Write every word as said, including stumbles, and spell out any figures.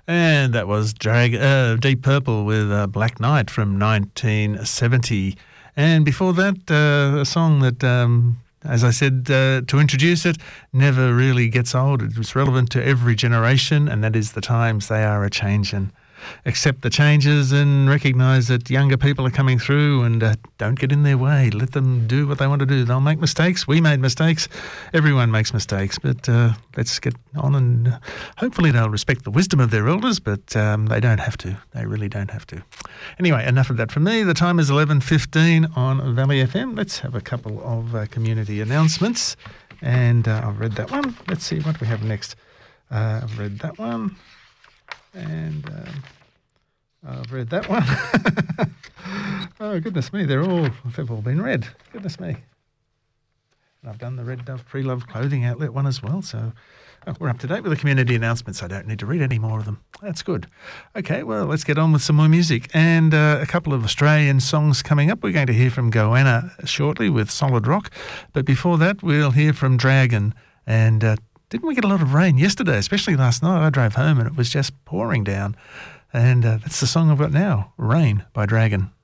And that was Drag, uh, Deep Purple with uh, Black Knight from nineteen seventy. And before that, uh, a song that, um, as I said, uh, to introduce it, never really gets old. It was relevant to every generation, and that is The Times They Are A-Changin'. Accept the changes and recognise that younger people are coming through, and uh, don't get in their way. Let them do what they want to do. They'll make mistakes. We made mistakes. Everyone makes mistakes. But uh, let's get on, and uh, hopefully they'll respect the wisdom of their elders, but um, they don't have to. They really don't have to. Anyway, enough of that from me. The time is eleven fifteen on Valley F M. Let's have a couple of uh, community announcements. And uh, I've read that one. Let's see what we have next. Uh, I've read that one. And um, I've read that one. Oh, goodness me, they're all, they've all been read. Goodness me. And I've done the Red Dove Pre-Loved Clothing Outlet one as well, so oh, we're up to date with the community announcements. I don't need to read any more of them. That's good. Okay, well, let's get on with some more music. And uh, a couple of Australian songs coming up. We're going to hear from Goanna shortly with Solid Rock. But before that, we'll hear from Dragon and uh, didn't we get a lot of rain yesterday, especially last night? I drove home and it was just pouring down. And uh, that's the song I've got now, Rain by Dragon.